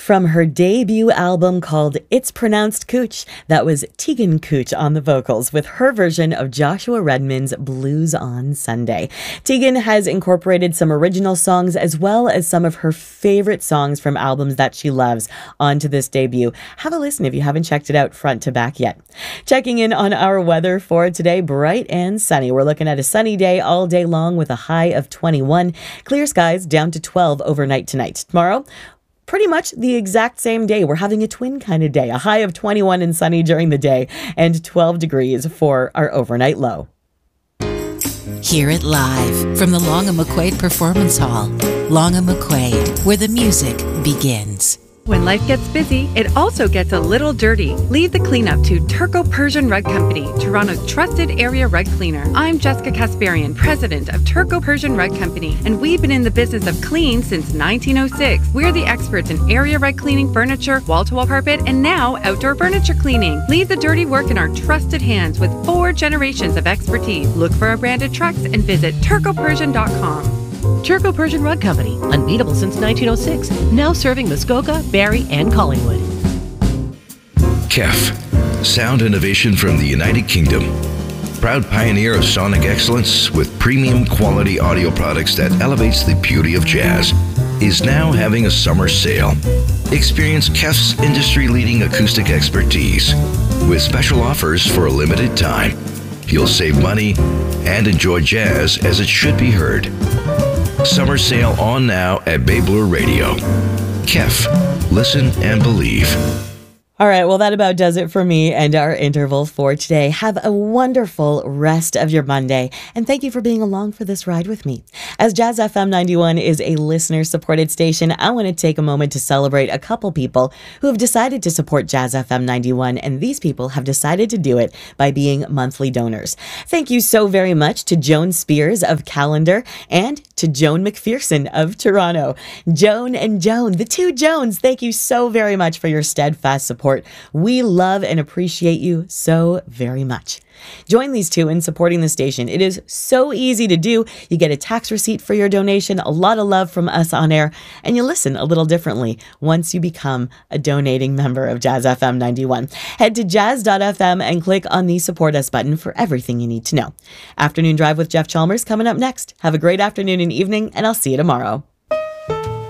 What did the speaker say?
From her debut album called It's Pronounced Cooch, that was Tegan Cooch on the vocals with her version of Joshua Redman's Blues on Sunday. Tegan has incorporated some original songs as well as some of her favorite songs from albums that she loves onto this debut. Have a listen if you haven't checked it out front to back yet. Checking in on our weather for today, bright and sunny. We're looking at a sunny day all day long with a high of 21. Clear skies down to 12 overnight tonight. Tomorrow, pretty much the exact same day. We're having a twin kind of day, a high of 21 and sunny during the day and 12 degrees for our overnight low. Hear it live from the Long & McQuaid Performance Hall. Long & McQuaid, where the music begins. When life gets busy, it also gets a little dirty. Leave the cleanup to Turco Persian Rug Company, Toronto's trusted area rug cleaner. I'm Jessica Kasparian, president of Turco Persian Rug Company, and we've been in the business of clean since 1906. We're the experts in area rug cleaning, furniture, wall-to-wall carpet, and now outdoor furniture cleaning. Leave the dirty work in our trusted hands with 4 generations of expertise. Look for our branded trucks and visit turcopersian.com. Turco Persian Rug Company, unbeatable since 1906, now serving Muskoka, Barrie, and Collingwood. KEF, sound innovation from the United Kingdom. Proud pioneer of sonic excellence with premium quality audio products that elevates the beauty of jazz, is now having a summer sale. Experience KEF's industry-leading acoustic expertise with special offers for a limited time. You'll save money and enjoy jazz as it should be heard. Summer sale on now at Bay Bloor Radio. KEF, listen and believe. All right, well, that about does it for me and our interval for today. Have a wonderful rest of your Monday, and thank you for being along for this ride with me. As Jazz FM 91 is a listener-supported station, I want to take a moment to celebrate a couple people who have decided to support Jazz FM 91, and these people have decided to do it by being monthly donors. Thank you so very much to Joan Spears of Callender and to Joan McPherson of Toronto. Joan and Joan, the two Joans, thank you so very much for your steadfast support. We love and appreciate you so very much. Join these two in supporting the station. It is so easy to do. You get a tax receipt for your donation, a lot of love from us on air, and you listen a little differently once you become a donating member of Jazz FM 91. Head to jazz.fm and click on the Support Us button for everything you need to know. Afternoon Drive with Jeff Chalmers coming up next. Have a great afternoon and evening, and I'll see you tomorrow.